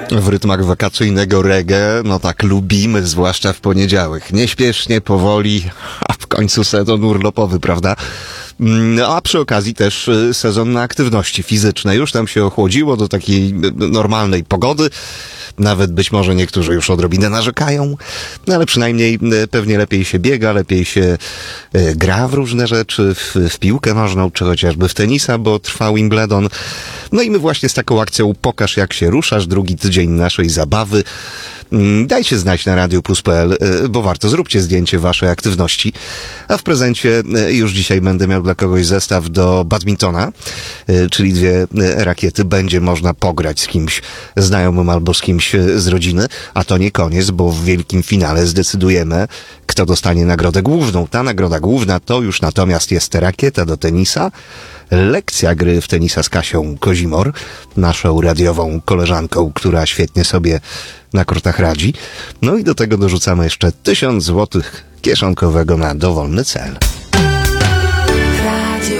W rytmach wakacyjnego reggae, no tak lubimy, zwłaszcza w poniedziałek. Nieśpiesznie, powoli, a w końcu sezon urlopowy, prawda? No a przy okazji też sezon na aktywności fizyczne. Już tam się ochłodziło do takiej normalnej pogody. Nawet być może niektórzy już odrobinę narzekają, no ale przynajmniej pewnie lepiej się biega, lepiej się gra w różne rzeczy, w piłkę nożną, czy chociażby w tenisa, bo trwa Wimbledon. No i my właśnie z taką akcją Pokaż jak się ruszasz, drugi tydzień naszej zabawy. Dajcie znać na radioplus.pl, bo warto, zróbcie zdjęcie waszej aktywności. A w prezencie już dzisiaj będę miał dla kogoś zestaw do badmintona, czyli 2 rakiety. Będzie można pograć z kimś znajomym albo z kimś z rodziny. A to nie koniec, bo w wielkim finale zdecydujemy, kto dostanie nagrodę główną. Ta nagroda główna to już natomiast jest rakieta do tenisa, lekcja gry w tenisa z Kasią Kozimor, naszą radiową koleżanką, która świetnie sobie na kortach radzi. No i do tego dorzucamy jeszcze 1000 złotych kieszonkowego na dowolny cel. Radio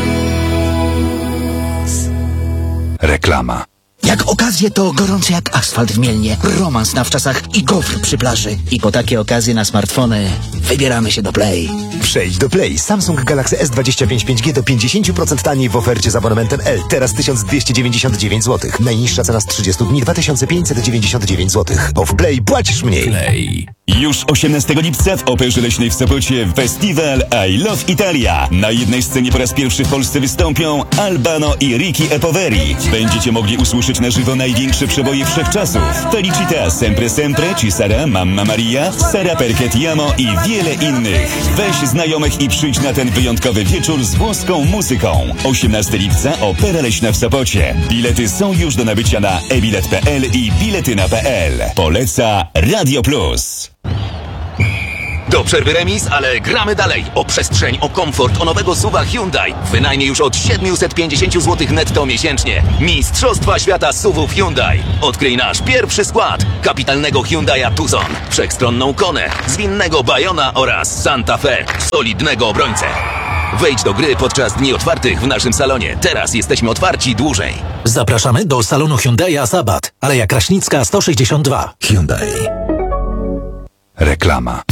Plus. Reklama. Jak okazje to gorące jak asfalt w Mielnie, romans na wczasach i gofr przy plaży. I po takie okazje na smartfony wybieramy się do Play. Przejdź do Play. Samsung Galaxy S25 5G do 50% taniej w ofercie z abonamentem L. Teraz 1299 zł. Najniższa cena z 30 dni 2599 zł. Bo w Play płacisz mniej. Play. Już 18 lipca w Operze Leśnej w Sopocie festiwal I Love Italia. Na jednej scenie po raz pierwszy w Polsce wystąpią Albano i Ricky E. Poveri. Będziecie mogli usłyszeć na żywo największe przeboje wszechczasów. Felicita, Sempre Sempre, Ci Sara, Mamma Maria, Sara Perché Ti Amo i wiele innych. Weź znajomych i przyjdź na ten wyjątkowy wieczór z włoską muzyką. 18 lipca Opera Leśna w Sopocie. Bilety są już do nabycia na ebilet.pl i biletyna.pl. Poleca Radio Plus. Do przerwy remis, ale gramy dalej. O przestrzeń, o komfort, o nowego SUV-a Hyundai. Wynajmie już od 750 zł netto miesięcznie. Mistrzostwa świata SUV-ów Hyundai. Odkryj nasz pierwszy skład. Kapitalnego Hyundai'a Tucson, wszechstronną Konę, zwinnego Bayona oraz Santa Fe, solidnego obrońcę. Wejdź do gry podczas dni otwartych w naszym salonie. Teraz jesteśmy otwarci dłużej. Zapraszamy do salonu Hyundai'a Sabat, Aleja Kraśnicka 162. Hyundai. Reklama.